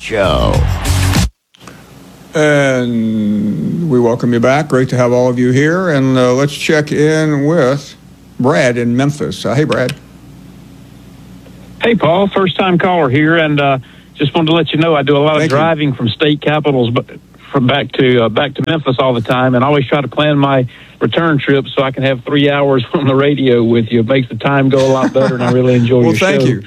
Show. And we welcome you back. Great to have all of you here. And let's check in with Brad in Memphis. Hey, Brad. Hey, Paul. First-time caller here, and just wanted to let you know I do a lot of driving from state capitals, but from back to Memphis all the time, and I always try to plan my return trip so I can have 3 hours on the radio with you. It makes the time go a lot better, and I really enjoy your show. Well, thank you.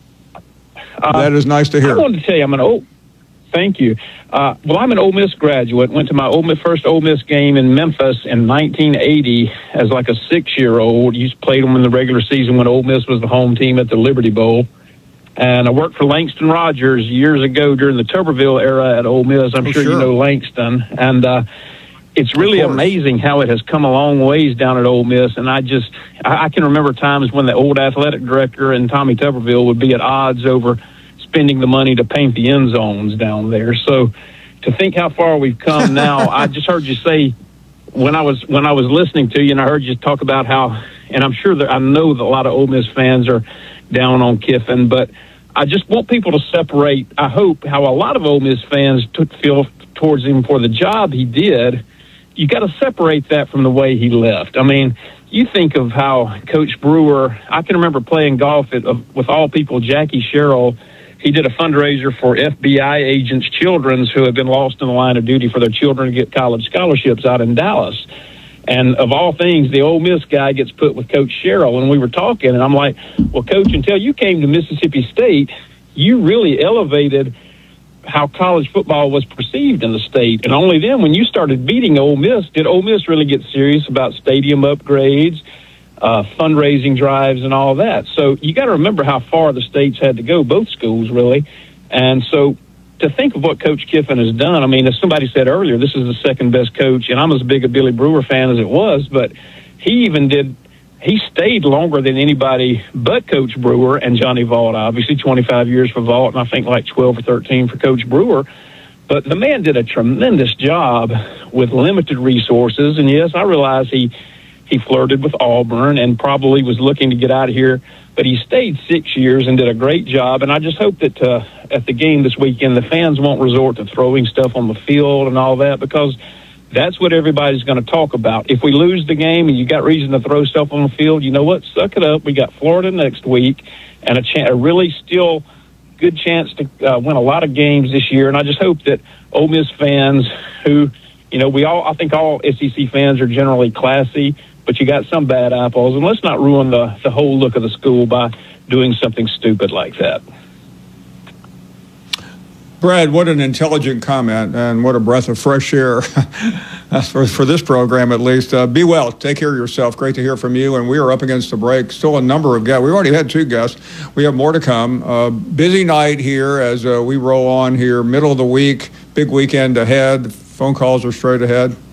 That is nice to hear. I wanted to tell you, thank you. I'm an Ole Miss graduate. Went to my first Ole Miss game in Memphis in 1980 as like a 6-year-old. Played them in the regular season when Ole Miss was the home team at the Liberty Bowl. And I worked for Langston Rogers years ago during the Tuberville era at Ole Miss. I'm sure you know Langston. And it's really amazing how it has come a long ways down at Ole Miss. And I can remember times when the old athletic director and Tommy Tuberville would be at odds over spending the money to paint the end zones down there. So to think how far we've come now, I just heard you say when I was listening to you, and I heard you talk about how, and I'm sure that I know that a lot of Ole Miss fans are down on Kiffin, but I just want people to separate, I hope, how a lot of Ole Miss fans feel towards him for the job he did. You got to separate that from the way he left. I mean, you think of how Coach Brewer, I can remember playing golf with all people, Jackie Sherrill. He did a fundraiser for FBI agents' children who had been lost in the line of duty for their children to get college scholarships out in Dallas. And of all things, the Ole Miss guy gets put with Coach Sherrill. And we were talking, and I'm like, well, Coach, until you came to Mississippi State, you really elevated how college football was perceived in the state. And only then, when you started beating Ole Miss, did Ole Miss really get serious about stadium upgrades, fundraising drives, and all that. So you got to remember how far the states had to go, both schools, really. And so to think of what Coach Kiffin has done, I mean, as somebody said earlier, this is the second best coach, and I'm as big a Billy Brewer fan as it was, but he stayed longer than anybody but Coach Brewer and Johnny Vaught, obviously 25 years for Vaught, and I think like 12 or 13 for Coach Brewer. But the man did a tremendous job with limited resources, and yes, I realize he flirted with Auburn and probably was looking to get out of here, but he stayed 6 years and did a great job. And I just hope that at the game this weekend, the fans won't resort to throwing stuff on the field and all that, because that's what everybody's going to talk about. If we lose the game and you got reason to throw stuff on the field, you know what? Suck it up. We got Florida next week and a really still good chance to win a lot of games this year. And I just hope that Ole Miss fans who, I think all SEC fans are generally classy, but you got some bad apples, and let's not ruin the whole look of the school by doing something stupid like that. Brad, what an intelligent comment, and what a breath of fresh air for this program, at least. Be well. Take care of yourself. Great to hear from you, and we are up against the break. Still a number of guests. We've already had 2 guests. We have more to come. Busy night here as we roll on here. Middle of the week, big weekend ahead. Phone calls are straight ahead.